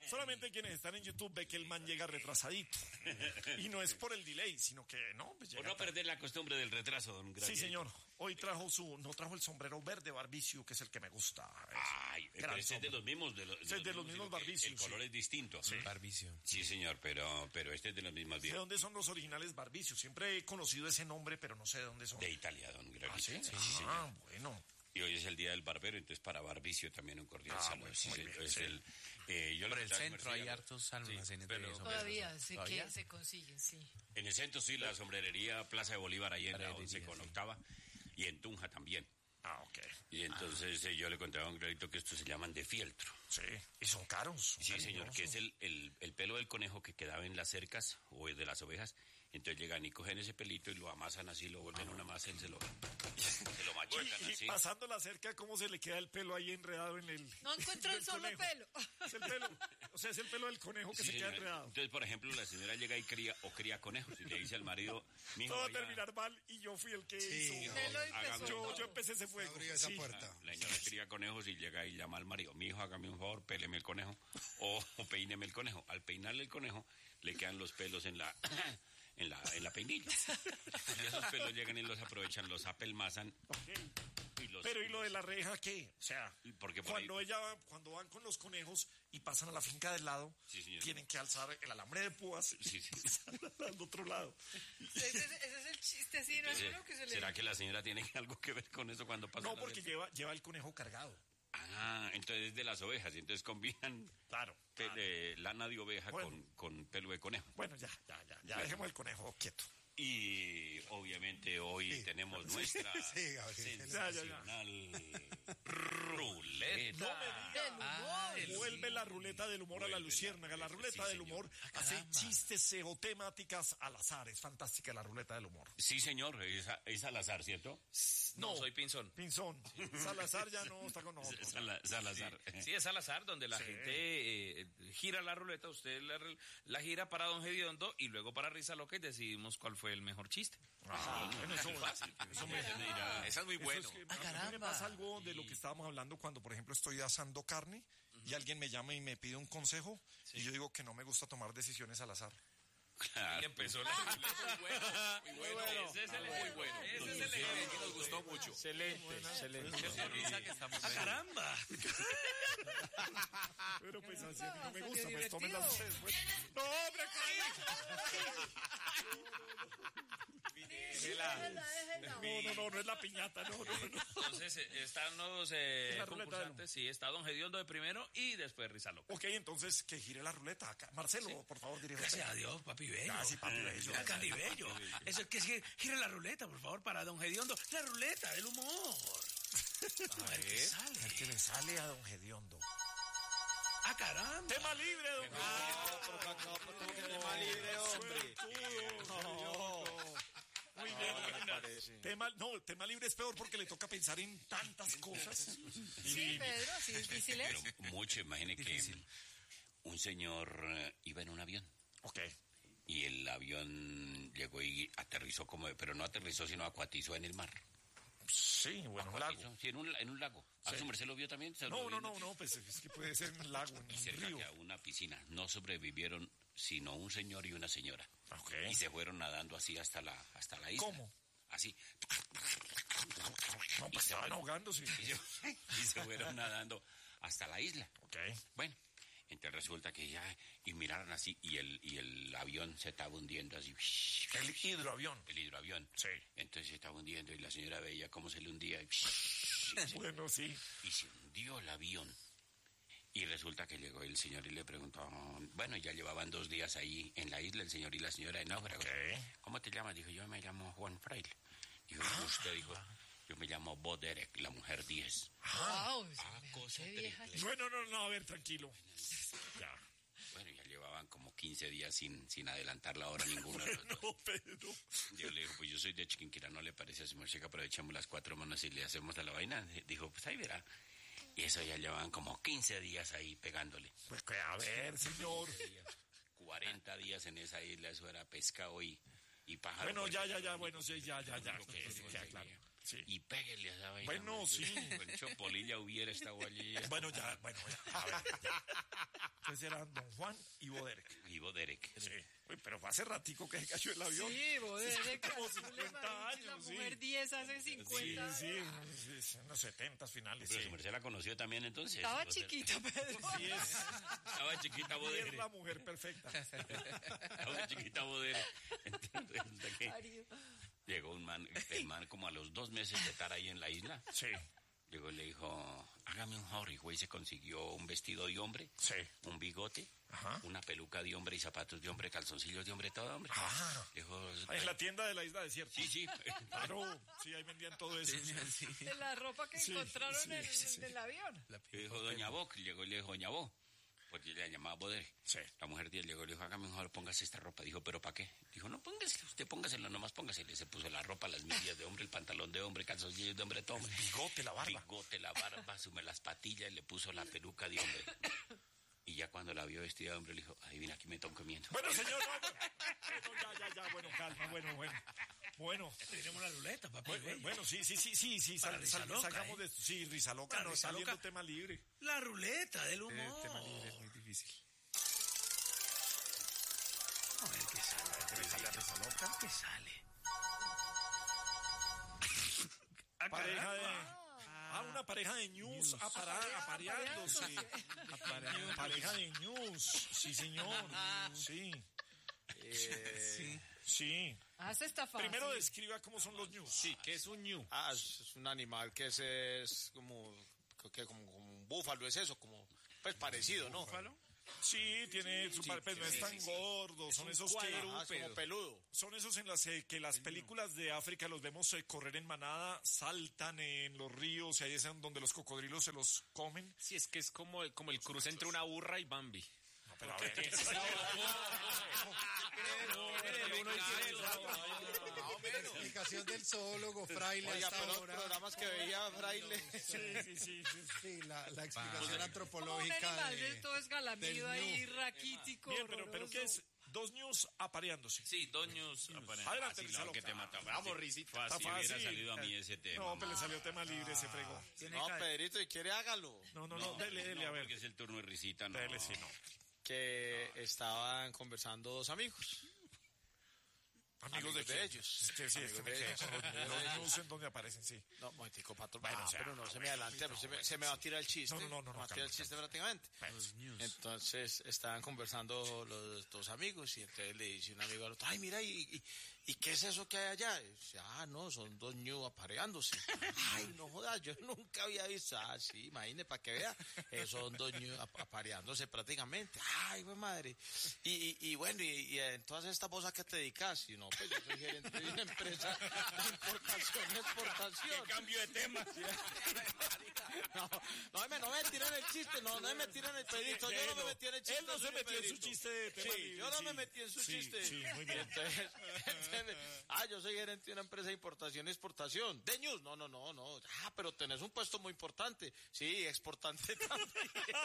Solamente quienes están en YouTube ve que el man llega retrasadito. Y no es por el delay, sino que no, pues llega Por no perder la costumbre del retraso, don Graciela. Sí, señor. Hoy no trajo el sombrero verde Barbicio, que es el que me gusta. Ay, pero ese es de los mismos. De los mismos Barbicios. El color es distinto. Sí. Barbicio. Sí, señor, pero este es de los mismos. ¿De dónde son los originales Barbicios? Siempre he conocido ese nombre, pero no sé de dónde son. De Italia, don Graciela. ¿Sí? Sí, bueno. Y hoy es el día del barbero, entonces para Barbicio también un cordial saludo. Bueno, Sí, muy bien, es sí. yo Por le el contaba centro hay comercial, hartos almacenes de sombreros. Todavía sé ¿Todavía? que se consiguen, sí. En el centro sí, la sombrerería Plaza de Bolívar, ahí en la 11 con sí. octava, y en Tunja también. Ok. Y entonces yo le contaba a un clarito que estos se llaman de fieltro. Sí, y son caros. Sí, señor, que es el pelo del conejo que quedaba en las cercas o de las ovejas. Entonces llegan y cogen ese pelito y lo amasan así, lo vuelven una masa y se lo machacan Y así. pasando la cerca, ¿cómo se le queda el pelo ahí enredado en el... No encuentro el solo conejo? pelo. Es el pelo. O sea, es el pelo del conejo que Sí, se queda señora. enredado. Entonces, por ejemplo, la señora llega y cría conejos y le dice al marido, mijo, Todo va a vaya, terminar mal y yo fui el que Sí, hizo. Pelo y hágame un pezón. favor. Yo empecé ese fuego. Abrió esa Sí. puerta. La señora cría conejos y llega y llama al marido, mi hijo, hágame un favor, péleme el conejo o peíneme el conejo. Al peinarle el conejo, le quedan los pelos en la peinilla. Y esos pelos llegan y los aprovechan, los apelmazan. Ok. Y los, Pero ¿y lo de la reja qué? O sea, Porque por cuando van con los conejos y pasan a la finca del lado, Sí, señor. tienen que alzar el alambre de púas Sí, sí. y al otro lado. Ese es el chiste, sí, no es uno que se le... ¿Será que la señora tiene algo que ver con eso cuando pasa? No, porque lleva el conejo cargado. Ah, entonces es de las ovejas, y entonces combinan Claro. lana de oveja Bueno. con pelo de conejo. Bueno, ya, dejemos el conejo quieto. Y obviamente hoy Sí. tenemos nuestra Sí, Gabriel. sensacional ruleta. No me diga. Del humor. Vuelve la ruleta del humor a la luciérnaga. La ruleta Sí, del señor. humor hace caramba. chistes o temáticas al azar. Es fantástica la ruleta del humor. Sí, señor, es al azar, ¿cierto? No, soy Pinzón. Pinzón. Salazar ya no está con nosotros. Salazar. Sí, es al azar, donde la Sí. gente gira la ruleta, usted la gira para Don Gediondo y luego para Risa Loca y decidimos cuál fue el mejor chiste. Bueno, eso me Esa es muy bueno. Eso es que a mí me pasa algo de lo que estábamos hablando cuando, por ejemplo, estoy asando carne y alguien me llama y me pide un consejo y yo digo que no me gusta tomar decisiones al azar. Y empezó la ruleta. Muy bueno. Ese es el muy bueno. Ese es el que nos gustó mucho. Excelente. Qué risa que estamos ¡caramba! Pero pues así a mí no me Salió gusta, pues divertido. tómenlas ustedes. Pues. ¡No, hombre, Déjela. no es la piñata, no. Entonces están los la ruleta concursantes, sí, está Don Gediondo de primero y después Risa Loca. Ok, entonces que gire la ruleta acá. Marcelo, por favor, dirige. Gracias a Dios, papi bello. Ah, sí, papi bello. Mira, Candy bello. Eso es que gire la ruleta, por favor, para Don Gediondo. La ruleta del humor. A ver qué A ver sale. qué le sale a don Gediondo. ¡Ah, caramba! Tema libre, don Tema libre, hombre. Muy bien. Tema libre es peor porque le toca pensar en tantas cosas. Sí, Pedro, sí, difícil es. Pero mucho, imagine que un señor iba en un avión. Ok. Y el avión llegó y aterrizó pero no aterrizó, sino acuatizó en el mar. Sí, bueno, un lago. Acuatizó, sí, en un lago. ¿A Sí. su merced lo vio también? ¿Se lo vio? No, pues es que puede ser en un lago, en Y un cerca río. de una piscina. No sobrevivieron sino un señor y una señora. Ok. Y se fueron nadando así hasta la isla. ¿Cómo? Así. No, pues estaban ahogándose. Y se fueron nadando hasta la isla. Ok. Bueno, entonces resulta que y miraron así, y el avión se estaba hundiendo así. El hidroavión. El hidroavión. Sí. Entonces se estaba hundiendo y la señora veía cómo se le hundía Bueno, sí. y se hundió el avión. Y resulta que llegó el señor y le preguntó, bueno, ya llevaban 2 días ahí en la isla, el señor y la señora de náufragos. Ok. ¿Cómo te llamas? Dijo, yo me llamo Juan Fraile. Dijo, usted dijo, yo me llamo Bo Derek, la mujer 10. Wow, cosa qué vieja. Bueno, no, a ver, tranquilo. Ya. Bueno, ya llevaban como 15 días sin adelantar la hora ninguno de los dos. No, Pedro. Yo le digo, pues yo soy de Chiquinquirá, ¿no le parece? Si me llega, aprovechamos las 4 manos y le hacemos a la vaina. Dijo, pues ahí verá. Y eso ya llevaban como 15 días ahí pegándole. Pues que a ver, señor. 40 días en esa isla, eso era pescado y pájaro. Bueno, ya, bueno, sí, ya. Claro. Sí. Y péguele a esa vaina. Bueno, sí. Con Chopolilla hubiera estado allí. Bueno, ya. A ver, ya. Entonces eran Don Juan y Boderek. Ivo Derek. Sí. Uy, pero fue hace ratico que se cayó el avión. Sí, Boderek. Como 50 años, La sí. mujer 10 hace 50. Sí, sí, en los 70 finales. Pero Sí. su merced la conoció también entonces. Estaba O sea, chiquita, Pedro. Sí es. Estaba chiquita Y es Bodere. la mujer perfecta. Estaba chiquita Bodere. Entonces resulta que Mario. llegó el man como a los 2 meses de estar ahí en la isla. Sí, Llegó y le dijo, hágame un favor, y güey se consiguió un vestido de hombre, sí. un bigote, Ajá. una peluca de hombre y zapatos de hombre, calzoncillos de hombre, todo hombre. Ah. Dijo, Es la tienda de la isla desierta. sí, sí. Claro, sí, ahí vendían todo eso. De la ropa que Sí, encontraron sí, en sí. el avión. Dijo Doña Bo, que llegó y le dijo Doña Bo, porque le llamaba Bodere. Sí. La mujer llegó y le dijo, hágame un favor, póngase esta ropa. Dijo, ¿pero para qué? Dijo, no, póngasela, usted póngasela, nomás póngasela. Se puso la ropa, las medias de hombre, el pantalón de hombre, calzoncillos de hombre, todo. Bigote, la barba. Bigote, la barba, sume las patillas, le puso la peluca de hombre. Y ya cuando la vio vestida de hombre, le dijo, adivina, aquí me están comiendo. Bueno, señor, no, ya, bueno, calma, bueno. Tenemos la ruleta, papi. Bueno, sí, Para risa loca, salgamos de esto. Sí, risa loca, Para no, risa saliendo loca. tema libre. La ruleta del humor. Tema libre es muy difícil. A ver qué sale. Risa loca. ¿Qué sale? Pareja de... una pareja de news apareándose. Pareja de news, sí, señor. Sí. Sí. Se está fácil. Primero describa cómo son los news. Sí, ¿qué es un ñu? Es un animal que es como un búfalo, es eso, como pues parecido, ¿no? ¿Búfalo? Sí, tiene su pues no es tan gordo, son esos que Es como peludo. son esos en las que las películas de África los vemos correr en manada, saltan en los ríos, y ahí es donde los cocodrilos se los comen. Sí, es que es como el cruce entre una burra y Bambi. No, pero a ver, Explicación del zoólogo Fraile Oiga, hasta pero ahora. programas que veía Fraile. sí. Sí, la explicación Como un antropológica animal de todo esgalamido del ahí, ñu. raquítico. Bien, pero ¿qué es? Dos news apareándose. Sí, doños. Adelante, No, Rizalo. que te mataba. Vamos, risita. Fácil, Está hubiera fácil. salido a mí ese tema. No, pero le salió tema libre, se fregó. No, Pedrito, y quiere hágalo. No, dele, a ver. Porque es el turno de risita, no. Dele, sí, no. Que estaban conversando dos amigos. Amigos de quién? ellos. Sí, Amigos me de quedé ellos. con los news en donde aparecen, sí. No, momentico, patrón. Bueno, o sea, pero no se me adelante, se me va a tirar el chiste. No, Me va a tirar el chiste prácticamente. Entonces estaban conversando los dos amigos y entonces le dice un amigo al otro, ay, mira, ¿y qué es eso que hay allá? Y dice, no, son dos ñu apareándose. Ay, no jodas, yo nunca había visto. Sí, imagínese, para que vea, son dos ñu apareándose prácticamente. Ay, güey, madre. Y bueno, y en todas estas cosas que te dedicas, y no, pues yo soy gerente de una empresa de importación y exportación. Cambio de tema. No me tiren el chiste, no me tiren el pedito, yo no me metí en el chiste. Él no se metió en su Pedrito. chiste de tema Sí, libre, yo no sí. me metí en su Sí, chiste. sí, muy bien. Entonces, yo soy gerente de una empresa de importación y exportación. De news, no. Pero tenés un puesto muy importante. Sí, exportante también.